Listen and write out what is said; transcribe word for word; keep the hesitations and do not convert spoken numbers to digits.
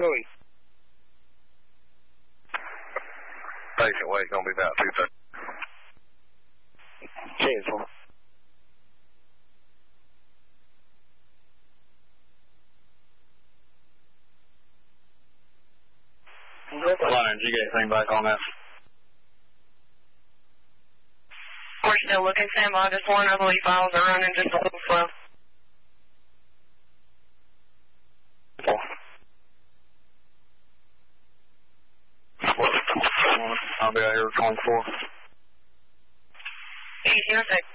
Louis. Patient weight going to be about two thirty. Cheers, four. Line, did you get anything back on that? We're still looking, stand by. Just one, I believe files are running just a little slow. I'll be out here with twenty-four. Easy, no sec.